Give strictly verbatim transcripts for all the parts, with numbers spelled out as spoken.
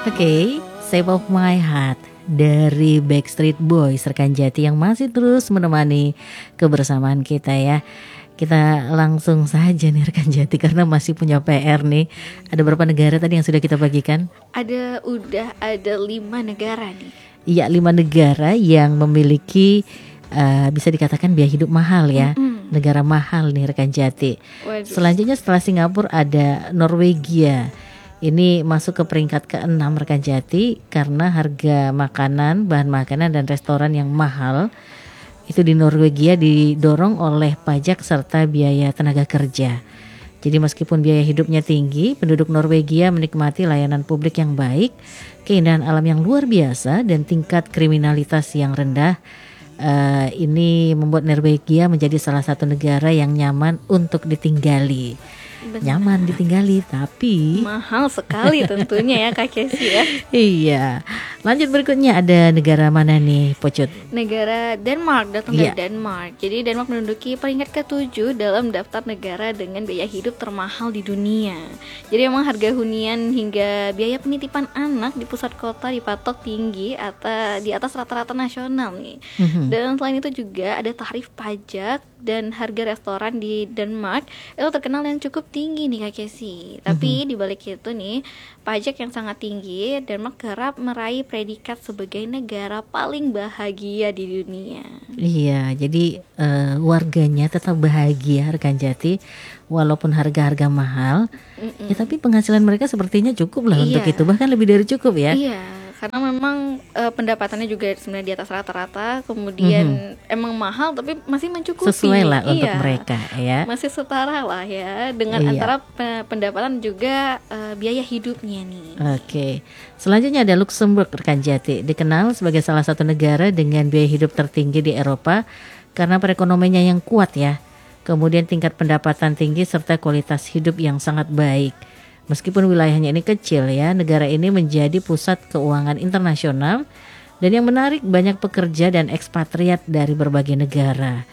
Oke, Shape of My Heart dari Backstreet Boys rekan Jati yang masih terus menemani kebersamaan kita ya. Kita langsung saja nih rekan Jati karena masih punya P R nih. Ada berapa negara tadi yang sudah kita bagikan? Ada udah ada lima negara nih. Iya, lima negara yang memiliki uh, bisa dikatakan biaya hidup mahal ya. Mm-hmm. Negara mahal nih rekan Jati. Waduh. Selanjutnya setelah Singapura ada Norwegia. Ini masuk ke peringkat keenam rekan Jati karena harga makanan, bahan makanan dan restoran yang mahal itu di Norwegia didorong oleh pajak serta biaya tenaga kerja. Jadi meskipun biaya hidupnya tinggi, penduduk Norwegia menikmati layanan publik yang baik, keindahan alam yang luar biasa dan tingkat kriminalitas yang rendah. Uh, ini membuat Norwegia menjadi salah satu negara yang nyaman untuk ditinggali. Benar. Nyaman ditinggali tapi mahal sekali tentunya ya Kak Kesi ya. Iya. Lanjut berikutnya ada negara mana nih Pocut? Negara Denmark, datang dari yeah. Denmark. Jadi Denmark menduduki peringkat ketujuh dalam daftar negara dengan biaya hidup termahal di dunia. Jadi memang harga hunian hingga biaya penitipan anak di pusat kota dipatok tinggi atau di atas rata-rata nasional nih. Mm-hmm. Dan selain itu juga ada tarif pajak dan harga restoran di Denmark itu terkenal yang cukup tinggi nih Kak Kesi. Tapi mm-hmm. di balik itu nih, pajak yang sangat tinggi, Denmark kerap meraih predikat sebagai negara paling bahagia di dunia. Iya, jadi uh, warganya tetap bahagia rekan Jati walaupun harga-harga mahal. Mm-mm. Ya tapi penghasilan mereka sepertinya cukup lah iya. untuk itu, bahkan lebih dari cukup ya. Iya. Karena memang uh, pendapatannya juga sebenarnya di atas rata-rata, kemudian mm-hmm. emang mahal tapi masih mencukupi. Sesuai lah iya. untuk mereka ya. Masih setara lah ya dengan iya. antara pe- pendapatan juga uh, biaya hidupnya nih. Oke, selanjutnya ada Luxembourg rekan Jati, dikenal sebagai salah satu negara dengan biaya hidup tertinggi di Eropa karena perekonomiannya yang kuat ya. Kemudian tingkat pendapatan tinggi serta kualitas hidup yang sangat baik. Meskipun wilayahnya ini kecil ya, negara ini menjadi pusat keuangan internasional dan yang menarik banyak pekerja dan ekspatriat dari berbagai negara.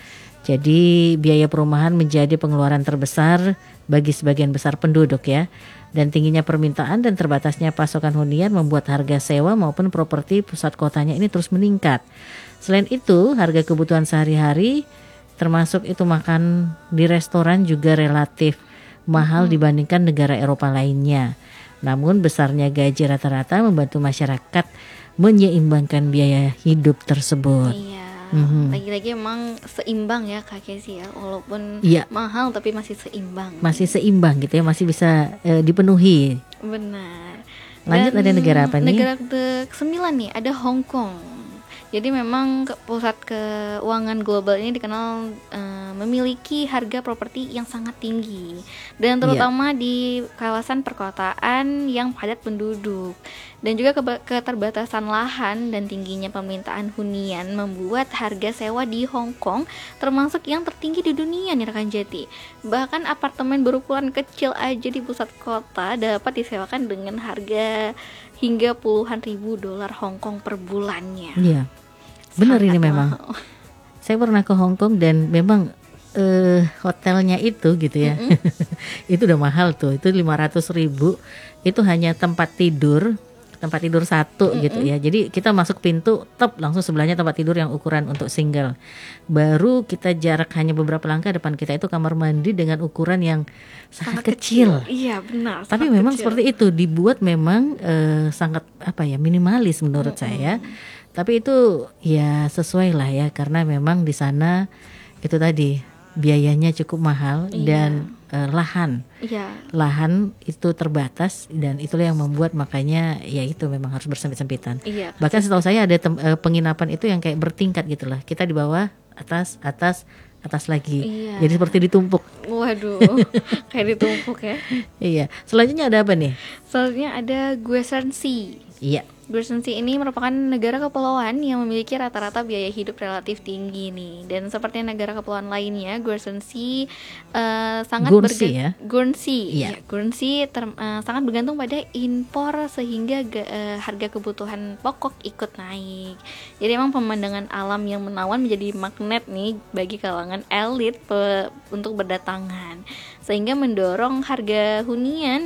Jadi biaya perumahan menjadi pengeluaran terbesar bagi sebagian besar penduduk ya. Dan tingginya permintaan dan terbatasnya pasokan hunian membuat harga sewa maupun properti pusat kotanya ini terus meningkat. Selain itu, harga kebutuhan sehari-hari termasuk itu makan di restoran juga relatif mahal dibandingkan negara Eropa lainnya. Namun besarnya gaji rata-rata membantu masyarakat menyeimbangkan biaya hidup tersebut. Iya, mm-hmm. lagi-lagi emang seimbang ya Kak Kesi ya, walaupun ya. mahal tapi masih seimbang. Masih seimbang gitu ya, masih bisa e, dipenuhi. Benar. Lanjut. Dan ada negara apa nih? Negara kesembilan nih, ada Hong Kong. Jadi memang pusat keuangan global ini dikenal uh, memiliki harga properti yang sangat tinggi dan terutama yeah. di kawasan perkotaan yang padat penduduk. Dan juga keba- keterbatasan lahan dan tingginya permintaan hunian membuat harga sewa di Hong Kong termasuk yang tertinggi di dunia nih rekan Jati. Bahkan apartemen berukuran kecil aja di pusat kota dapat disewakan dengan harga hingga puluhan ribu dolar Hong Kong per bulannya. Iya, benar ini memang. Mahal. Saya pernah ke Hong Kong dan memang uh, hotelnya itu gitu ya, mm-hmm. itu udah mahal tuh. Itu lima ratus ribu, itu hanya tempat tidur, tempat tidur satu mm-hmm. gitu ya. Jadi kita masuk pintu, top langsung sebelahnya tempat tidur yang ukuran untuk single. Baru kita jarak hanya beberapa langkah depan kita itu kamar mandi dengan ukuran yang sangat, sangat kecil. kecil. Iya benar. Tapi memang kecil. Seperti itu dibuat memang uh, sangat apa ya minimalis menurut mm-hmm. saya. Tapi itu ya sesuai lah ya karena memang di sana itu tadi biayanya cukup mahal iya. dan uh, lahan, iya. lahan itu terbatas dan itulah yang membuat makanya ya itu memang harus bersempit-sempitan. Iya. Bahkan setahu saya ada tem- uh, penginapan itu yang kayak bertingkat gitulah. Kita di bawah, atas, atas. atas lagi, iya. jadi seperti ditumpuk. Waduh, kayak ditumpuk ya. Iya. Selanjutnya ada apa nih? Selanjutnya ada Guernsey. Iya. Guernsey ini merupakan negara kepulauan yang memiliki rata-rata biaya hidup relatif tinggi nih. Dan seperti negara kepulauan lainnya, Guernsey uh, sangat Guernsey berga- ya. Guernsey, iya. ya, Guernsey ter- uh, sangat bergantung pada impor sehingga ga- uh, harga kebutuhan pokok ikut naik. Jadi emang pemandangan alam yang menawan menjadi magnet nih bagi kalangan elit pe- untuk berdatangan, sehingga mendorong harga hunian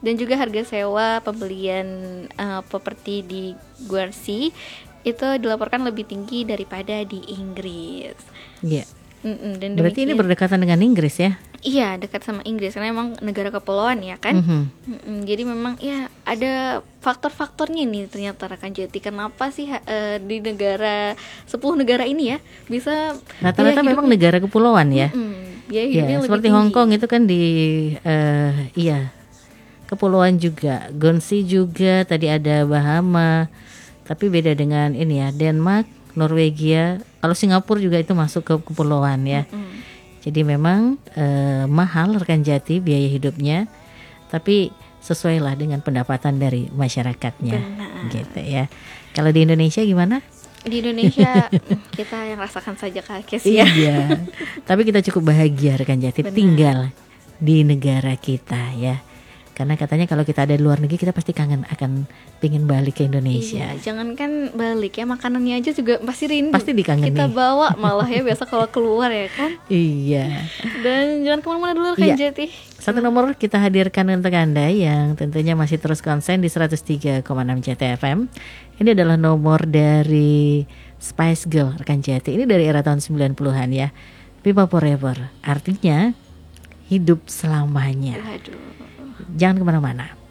Dan juga harga sewa pembelian uh, properti di Guernsey itu dilaporkan lebih tinggi daripada di Inggris. Iya. Mm-mm, dan Berarti ini demikian- berdekatan dengan Inggris ya? Iya, dekat sama Inggris karena emang negara kepulauan ya kan. Mhm. Mm-mm, jadi memang ya ada faktor-faktornya nih ternyata rekan Jati. Kenapa sih ha- eh, di negara sepuluh negara ini ya bisa Rata-rata biaya memang hidupnya- negara kepulauan ya. Mm-mm, biaya Ya, hidupnya lebih seperti tinggi. Hong Kong itu kan di eh, iya kepulauan juga, Guernsey juga, tadi ada Bahama, tapi beda dengan ini ya, Denmark, Norwegia, kalau Singapura juga itu masuk ke kepulauan ya. Mm. Jadi memang eh, mahal rekan Jati biaya hidupnya, tapi sesuai lah dengan pendapatan dari masyarakatnya, Benar. gitu ya. Kalau di Indonesia gimana? Di Indonesia mm, kita yang rasakan saja kakek sih ya. Iya, tapi kita cukup bahagia rekan Jati Benar. tinggal di negara kita ya. Karena katanya kalau kita ada di luar negeri kita pasti kangen akan pingin balik ke Indonesia. Iya, jangankan balik ya, makanannya aja juga pasti rindu. Pasti dikangeni. Kita bawa malah ya biasa kalau keluar ya kan. Iya. Dan jangan kemana-mana dulu kan Iya. Jati. Satu nomor kita hadirkan untuk Anda yang tentunya masih terus konsen di seratus tiga koma enam J T F M. Ini adalah nomor dari Spice Girl rekan Jati. Ini dari era tahun sembilan puluhan ya. People Forever. Artinya hidup selamanya. Waduh. Jangan kemana-mana.